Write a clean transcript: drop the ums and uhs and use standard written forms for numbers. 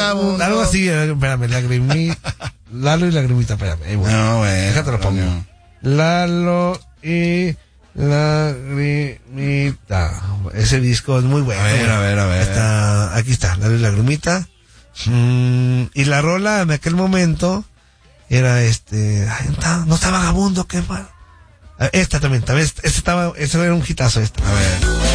vagabundo. Algo así, espérame, Lalo y Lagrimita, espérame. Bueno. No, güey. Déjate lo pongo. No. Lalo y Lagrimita. Ese disco es muy bueno. A ver. Aquí está, Lalo y Lagrimita. Y la rola en aquel momento era no está vagabundo, qué mal. Esta también, ese era un hitazo esta. A ver.